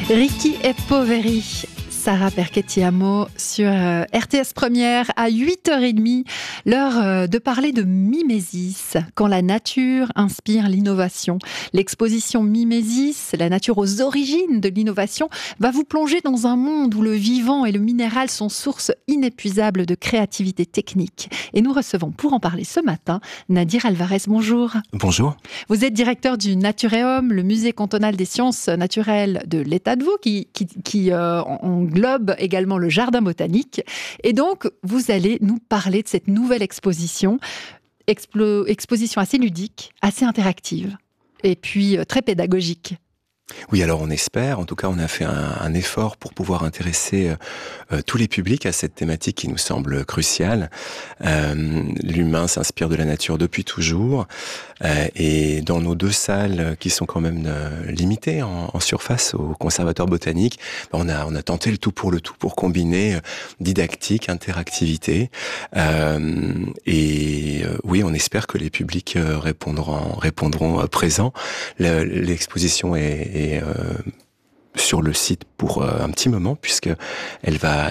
Ricky e Poveri, Sarah Perchettiamo sur RTS Première à 8h30, l'heure de parler de mimésis, quand la nature inspire l'innovation. L'exposition Mimésis, la nature aux origines de l'innovation, va vous plonger dans un monde où le vivant et le minéral sont source inépuisable de créativité technique. Et nous recevons pour en parler ce matin Nadir Alvarez. Bonjour. Bonjour. Vous êtes directeur du Naturéum, le musée cantonal des sciences naturelles de l'État de Vaud, qui englobe également le jardin botanique. Et donc, vous allez nous parler de cette nouvelle exposition, exposition assez ludique, assez interactive, et puis très pédagogique. Oui, alors on espère, en tout cas on a fait un effort pour pouvoir intéresser tous les publics à cette thématique qui nous semble cruciale. L'humain s'inspire de la nature depuis toujours, et dans nos deux salles qui sont quand même limitées en surface au conservatoire botanique, on a tenté le tout pour combiner didactique, interactivité, et oui, on espère que les publics répondront présents. L'exposition est sur le site pour un petit moment, puisque elle va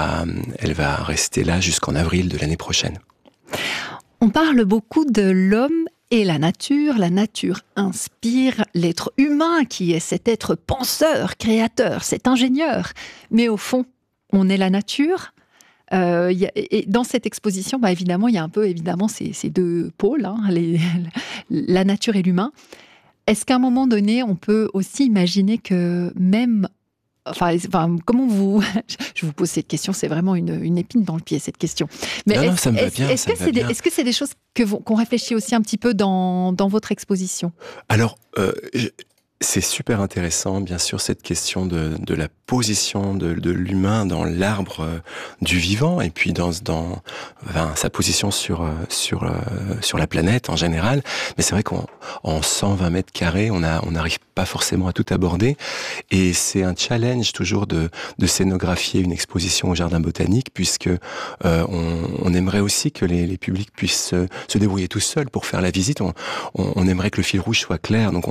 rester là jusqu'en avril de l'année prochaine. On parle beaucoup de l'homme et la nature inspire l'être humain qui est cet être penseur, créateur, cet ingénieur. Mais au fond, on est la nature. Et dans cette exposition, évidemment, il y a un peu ces deux pôles, la nature et l'humain. Est-ce qu'à un moment donné, on peut aussi imaginer que même... comment vous... Je vous pose cette question, c'est vraiment une épine dans le pied, cette question. Mais non, ça me va bien. Est-ce que c'est des choses qu'on réfléchit aussi un petit peu dans votre exposition ? Alors, c'est super intéressant, bien sûr, cette question de la position de l'humain dans l'arbre du vivant, et puis dans sa position sur la planète en général. Mais c'est vrai qu'en 120 mètres carrés, on n'arrive pas forcément à tout aborder, et c'est un challenge toujours de scénographier une exposition au jardin botanique, puisque on aimerait aussi que les publics puissent se débrouiller tout seuls pour faire la visite. On aimerait que le fil rouge soit clair, donc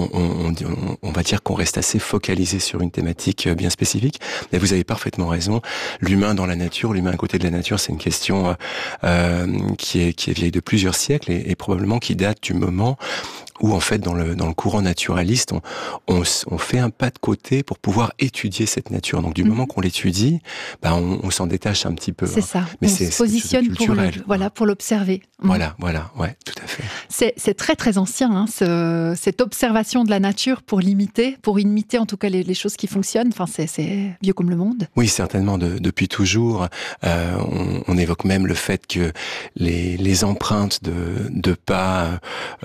on va dire qu'on reste assez focalisé sur une thématique bien spécifique. Mais vous avez parfaitement raison. L'humain dans la nature, l'humain à côté de la nature, c'est une question qui est vieille de plusieurs siècles, et probablement qui date du moment où, en fait, dans le courant naturaliste, on fait un pas de côté pour pouvoir étudier cette nature. Donc, du moment qu'on l'étudie, on s'en détache un petit peu. C'est ça. Mais on se positionne pour l'observer. Voilà, ouais, tout à fait. C'est très, très ancien, cette observation de la nature pour imiter en tout cas les choses qui fonctionnent. Enfin, c'est vieux comme le monde. Oui, certainement, depuis toujours. On évoque même le fait que les empreintes de pas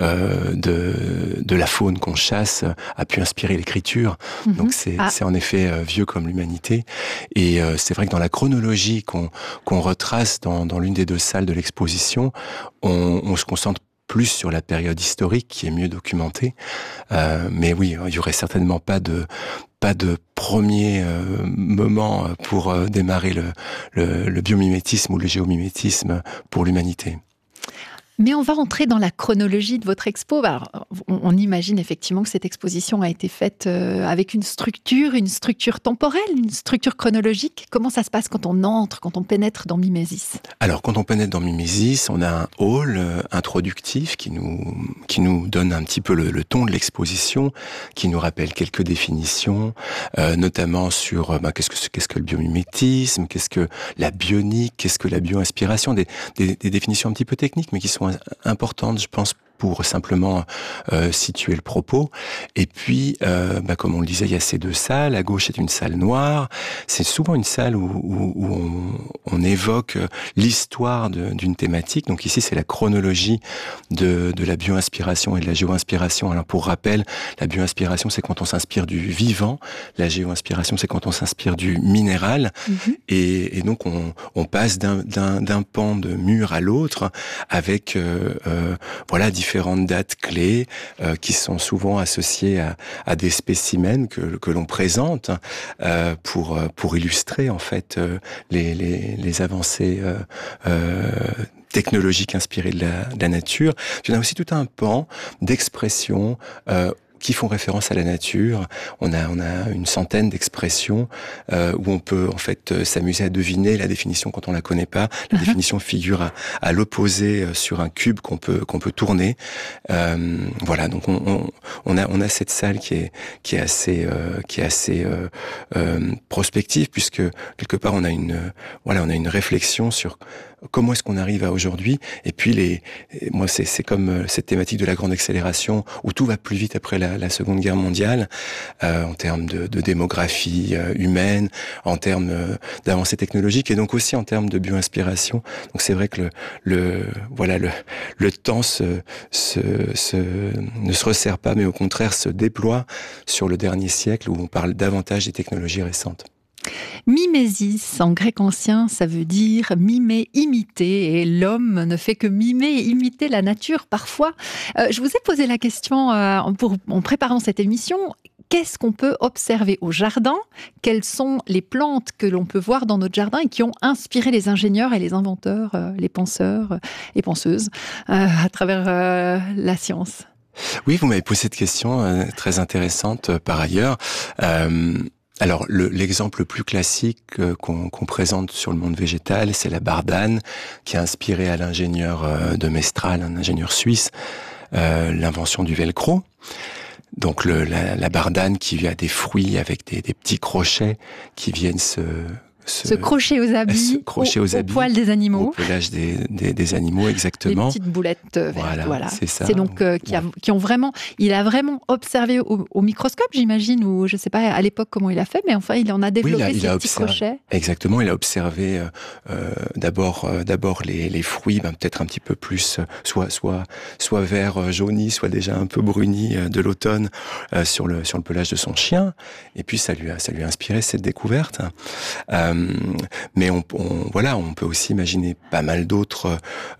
de la faune qu'on chasse a pu inspirer l'écriture. Donc c'est en effet vieux comme l'humanité. Et c'est vrai que dans la chronologie qu'on retrace dans l'une des deux salles de l'exposition, on se concentre plus sur la période historique qui est mieux documentée. Mais oui, il y aurait certainement pas de premier moment pour démarrer le biomimétisme ou le géomimétisme pour l'humanité. Mais on va entrer dans la chronologie de votre expo. Alors, on imagine effectivement que cette exposition a été faite avec une structure temporelle, une structure chronologique. Comment ça se passe quand on pénètre dans Mimésis ? Alors, quand on pénètre dans Mimésis, on a un hall introductif qui nous donne un petit peu le ton de l'exposition, qui nous rappelle quelques définitions, notamment sur qu'est-ce que le biomimétisme, qu'est-ce que la bionique, qu'est-ce que la bio-inspiration, des définitions un petit peu techniques, mais qui sont importantes, je pense, pour simplement situer le propos. Et puis, comme on le disait, il y a ces deux salles. À gauche est une salle noire. C'est souvent une salle où on évoque l'histoire d'une thématique. Donc ici, c'est la chronologie de la bio-inspiration et de la géo-inspiration. Alors pour rappel, la bio-inspiration, c'est quand on s'inspire du vivant. La géo-inspiration, c'est quand on s'inspire du minéral. Et donc, on passe d'un pan de mur à l'autre avec différentes dates clés qui sont souvent associées à des spécimens que l'on présente pour illustrer en fait les avancées technologiques inspirées de la nature. Il y a aussi tout un pan d'expression qui font référence à la nature. On a une centaine d'expressions où on peut en fait s'amuser à deviner la définition quand on la connaît pas. La définition figure à l'opposé sur un cube qu'on peut tourner. Voilà, donc on a cette salle qui est assez prospective, puisque quelque part on a une réflexion sur comment est-ce qu'on arrive à aujourd'hui. Et puis moi c'est comme cette thématique de la grande accélération où tout va plus vite après la Seconde Guerre mondiale, en termes de démographie humaine, en termes d'avancées technologiques, et donc aussi en termes de bio-inspiration. Donc c'est vrai que le temps ne se resserre pas, mais au contraire se déploie sur le dernier siècle, où on parle davantage des technologies récentes. Mimésis, en grec ancien, ça veut dire mimer, imiter, et l'homme ne fait que mimer et imiter la nature parfois. Je vous ai posé la question en préparant cette émission. Qu'est-ce qu'on peut observer au jardin? Quelles sont les plantes que l'on peut voir dans notre jardin et qui ont inspiré les ingénieurs et les inventeurs, les penseurs et penseuses à travers la science? Oui, vous m'avez posé cette question très intéressante par ailleurs. Alors, l'exemple le plus classique qu'on présente sur le monde végétal, c'est la bardane, qui a inspiré à l'ingénieur de Mestral, un ingénieur suisse, l'invention du velcro. Donc la bardane qui a des fruits avec des petits crochets qui viennent se crocher aux habits, au poil des animaux. Au pelage des animaux, exactement. Les petites boulettes vertes, voilà. C'est ça. C'est donc il a vraiment observé au microscope, j'imagine, ou je sais pas à l'époque comment il a fait, mais enfin il en a développé ces petits crochets. Exactement, il a observé d'abord les fruits, peut-être un petit peu plus, soit vert jauni, soit déjà un peu bruni de l'automne sur le pelage de son chien. Et puis ça lui a inspiré cette découverte. Mais on peut aussi imaginer pas mal d'autres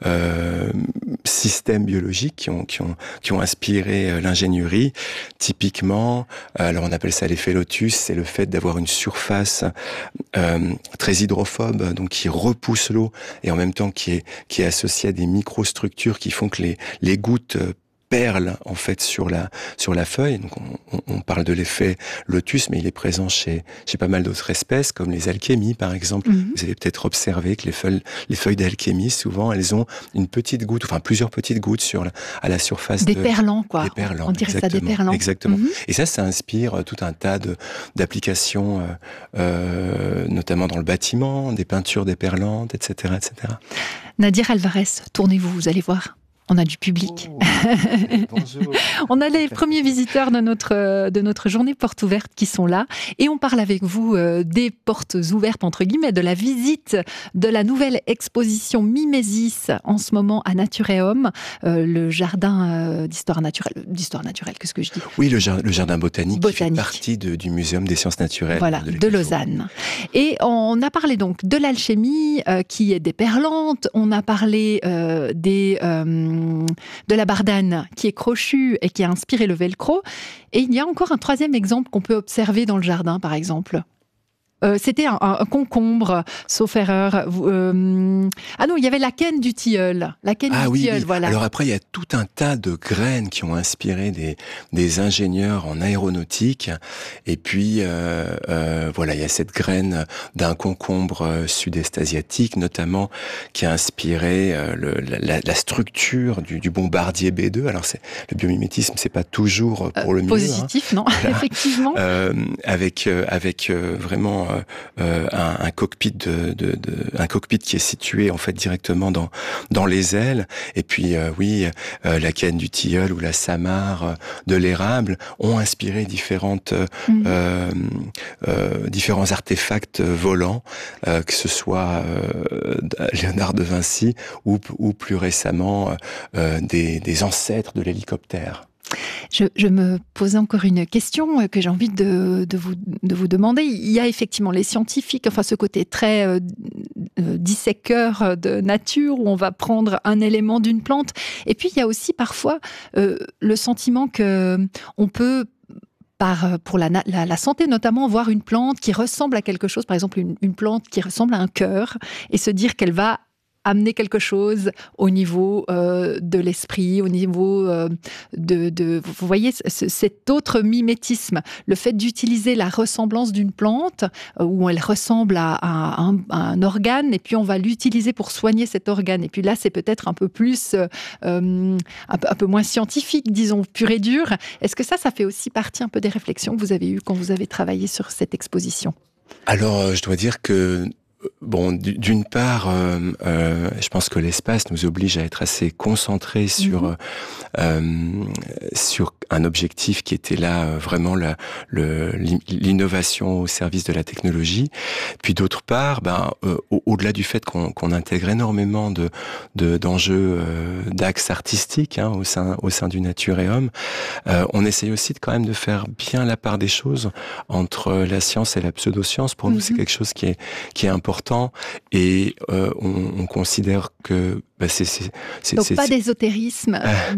systèmes biologiques qui ont inspiré l'ingénierie. Typiquement, alors on appelle ça l'effet lotus, c'est le fait d'avoir une surface très hydrophobe, donc qui repousse l'eau, et en même temps qui est associée à des microstructures qui font que les gouttes perle en fait sur la feuille. Donc on parle de l'effet lotus, mais il est présent chez pas mal d'autres espèces, comme les alchémies par exemple. Vous avez peut-être observé que les feuilles d'alchémie, souvent elles ont une petite goutte, enfin plusieurs petites gouttes à la surface des perlants, quoi. Des perlants, on dirait ça, des perlants. Exactement. Et ça inspire tout un tas d'applications, notamment dans le bâtiment, des peintures déperlantes, etc., etc. Nadir Alvarez, tournez-vous, vous allez voir. On a du public. Oh, bonjour. On a les premiers visiteurs de notre journée porte ouverte qui sont là. Et on parle avec vous des portes ouvertes, entre guillemets, de la visite de la nouvelle exposition Mimésis en ce moment à Naturéum, le jardin d'histoire naturelle, qu'est-ce que je dis? Oui, le jardin botanique. Qui fait partie du Muséum des sciences naturelles. Voilà, de Lausanne. Et on a parlé donc de l'alchimie qui est déperlante. On a parlé de la bardane qui est crochue et qui a inspiré le velcro. Et il y a encore un troisième exemple qu'on peut observer dans le jardin, par exemple. C'était un concombre, sauf erreur. Ah non, il y avait la canne du tilleul. La canne du tilleul, voilà. Alors après, il y a tout un tas de graines qui ont inspiré des ingénieurs en aéronautique. Et puis, voilà, il y a cette graine d'un concombre sud-est asiatique, notamment, qui a inspiré la structure du bombardier B2. Alors, le biomimétisme, c'est pas toujours pour le mieux. Positif, non, voilà. Effectivement. Avec vraiment un cockpit un cockpit qui est situé en fait directement dans les ailes. Et puis la canne du tilleul ou la samarre de l'érable ont inspiré différents artefacts volants, que ce soit Léonard de Vinci ou plus récemment des ancêtres de l'hélicoptère. Je me posais encore une question que j'ai envie de vous demander. Il y a effectivement les scientifiques, enfin ce côté très disséqueur de nature où on va prendre un élément d'une plante. Et puis il y a aussi parfois le sentiment que on peut pour la santé notamment, voir une plante qui ressemble à quelque chose, par exemple une plante qui ressemble à un cœur, et se dire qu'elle va amener quelque chose au niveau de l'esprit, au niveau vous voyez, cet autre mimétisme, le fait d'utiliser la ressemblance d'une plante où elle ressemble à un organe, et puis on va l'utiliser pour soigner cet organe. Et puis là, c'est peut-être un peu plus, un peu moins scientifique, disons, pur et dur. Est-ce que ça fait aussi partie un peu des réflexions que vous avez eues quand vous avez travaillé sur cette exposition? Alors, je dois dire que bon, d'une part, je pense que l'espace nous oblige à être assez concentrés sur un objectif qui était là, vraiment l'innovation au service de la technologie. Puis d'autre part, au-delà du fait qu'on intègre énormément d'enjeux, d'axes artistiques au sein du Nature et Homme, on essaye aussi quand même de faire bien la part des choses entre la science et la pseudoscience. Pour nous, c'est quelque chose qui est important. Et on considère que donc pas d'ésotérisme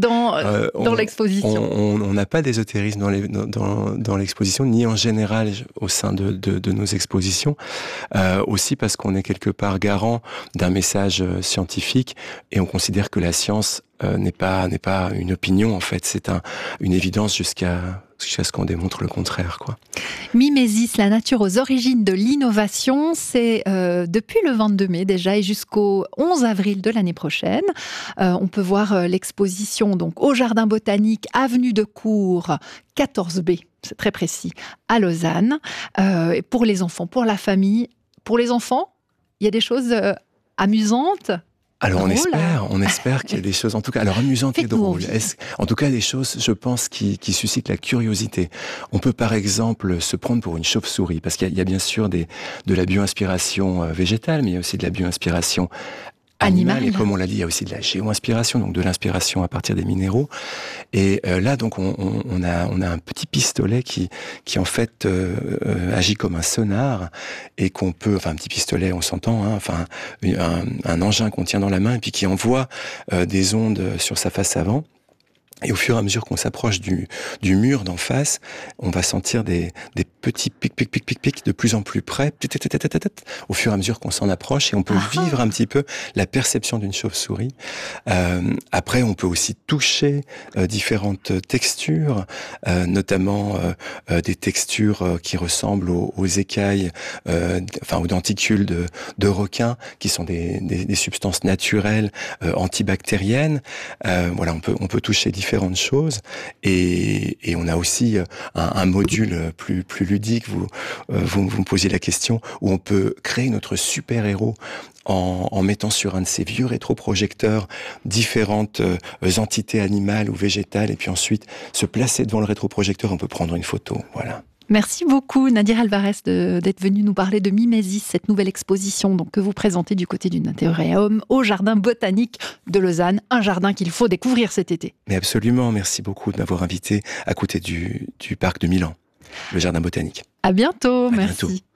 dans l'exposition. On n'a pas d'ésotérisme dans l'exposition, ni en général au sein de nos expositions. Aussi parce qu'on est quelque part garant d'un message scientifique, et on considère que la science n'est pas une opinion, en fait. C'est une évidence jusqu'à ce qu'on démontre le contraire, quoi. Mimesis, la nature aux origines de l'innovation, c'est depuis le 22 mai déjà et jusqu'au 11 avril de l'année prochaine. On peut voir l'exposition donc au Jardin botanique, avenue de Cours, 14B, c'est très précis, à Lausanne. Pour les enfants, pour la famille. Pour les enfants, il y a des choses amusantes. Alors on espère qu'il y a des choses, en tout cas, alors amusantes et drôles. En tout cas, des choses, je pense, qui suscitent la curiosité. On peut par exemple se prendre pour une chauve-souris, parce qu'il y a bien sûr de la bio-inspiration végétale, mais il y a aussi de la bio-inspiration animale. Et comme on l'a dit, il y a aussi de la géo-inspiration, donc de l'inspiration à partir des minéraux. Et là, donc, on a un petit pistolet qui en fait agit comme un sonar, et qu'on peut, enfin un petit pistolet, on s'entend, un engin qu'on tient dans la main et puis qui envoie des ondes sur sa face avant. Et au fur et à mesure qu'on s'approche du mur d'en face, on va sentir des petits pics de plus en plus près, au fur et à mesure qu'on s'en approche, et on peut vivre un petit peu la perception d'une chauve-souris. Après, on peut aussi toucher différentes textures, notamment des textures qui ressemblent aux écailles, aux denticules de requins, qui sont des substances naturelles antibactériennes. Voilà, on peut toucher différentes choses, et on a aussi un module plus ludique. Vous me posiez la question, où on peut créer notre super-héros en mettant sur un de ces vieux rétroprojecteurs différentes entités animales ou végétales, et puis ensuite se placer devant le rétroprojecteur, on peut prendre une photo. Voilà. Merci beaucoup Nadir Alvarez d'être venu nous parler de Mimesis, cette nouvelle exposition que vous présentez du côté du Nature et Homme au Jardin botanique de Lausanne, un jardin qu'il faut découvrir cet été. Mais absolument, merci beaucoup de m'avoir invité à côté du parc de Milan, le Jardin botanique. À bientôt, merci. Bientôt.